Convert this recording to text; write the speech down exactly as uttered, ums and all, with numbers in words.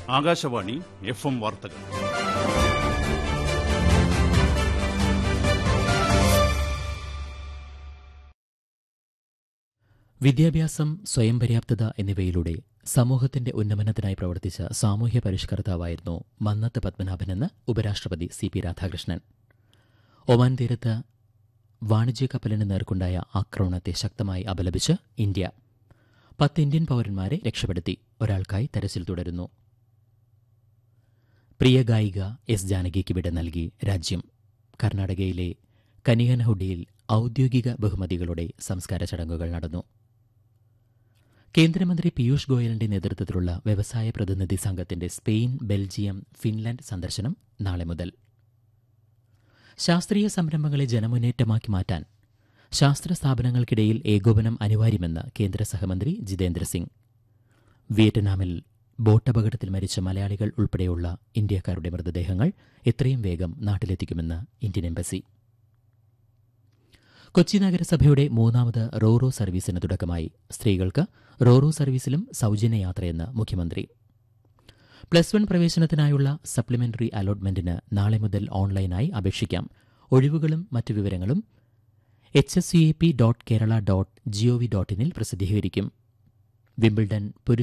Akashvani F M വാർത്തകൾ. വിദ്യാഭ്യാസം, സ്വയം പര്യാപ്തത എന്നിവയിലൂടെ സമൂഹത്തിന്റെ ഉന്നമനത്തിനായി പ്രവർത്തിച്ച സാമൂഹ്യ പരിഷ്കർത്താവായിരുന്നു മന്നത്ത് പത്മനാഭനെന്ന് ഉപരാഷ്ട്രപതി സി പി രാധാകൃഷ്ണൻ. ഒമാൻ തീരത്ത് വാണിജ്യ കപ്പലിന് നേർക്കുണ്ടായ ആക്രമണത്തെ ശക്തമായി അപലപിച്ച് ഇന്ത്യ പത്ത് ഇന്ത്യൻ പൌരന്മാരെ രക്ഷപ്പെടുത്തി. ഒരാൾക്കായി തെരച്ചിൽ തുടരുന്നു. പ്രിയ ഗായിക എസ് ജാനകിക്ക് വിട നൽകി രാജ്യം. കർണാടകയിലെ കനിയനഹുഡിയിൽ ഔദ്യോഗിക ബഹുമതികളുടെ സംസ്കാര ചടങ്ങുകൾ നടന്നു. കേന്ദ്രമന്ത്രി പീയൂഷ് ഗോയലിന്റെ നേതൃത്വത്തിലുള്ള വ്യവസായ പ്രതിനിധി സംഘത്തിന്റെ സ്പെയിൻ, ബെൽജിയം, ഫിൻലാൻഡ് സന്ദർശനം നാളെ മുതൽ. ശാസ്ത്രീയ സംരംഭങ്ങളെ ജനമുന്നേറ്റമാക്കി മാറ്റാൻ ശാസ്ത്ര സ്ഥാപനങ്ങൾക്കിടയിൽ ഏകോപനം അനിവാര്യമെന്ന് കേന്ദ്ര സഹമന്ത്രി ജിതേന്ദ്ര സിംഗ്. വിയറ്റ്നാമിൽ ബോട്ടപകടത്തിൽ മരിച്ച മലയാളികൾ ഉൾപ്പെടെയുള്ള ഇന്ത്യക്കാരുടെ മൃതദേഹങ്ങൾ എത്രയും വേഗം നാട്ടിലെത്തിക്കുമെന്ന് ഇന്ത്യൻ എംബസി. കൊച്ചി നഗരസഭയുടെ മൂന്നാമത് റോറോ സർവീസിന് തുടക്കമായി. സ്ത്രീകൾക്ക് റോറോ സർവീസിലും സൌജന്യ യാത്രയെന്ന് മുഖ്യമന്ത്രി. പ്ലസ് വൺ പ്രവേശനത്തിനായുള്ള സപ്ലിമെന്ററി അലോട്ട്മെന്റിന് നാളെ മുതൽ ഓൺലൈനായി അപേക്ഷിക്കാം. ഒഴിവുകളും മറ്റു വിവരങ്ങളും H S C A P dot Kerala dot G O V dot ഇനിൽ പ്രസിദ്ധീകരിക്കും. വിംബിൾഡൺ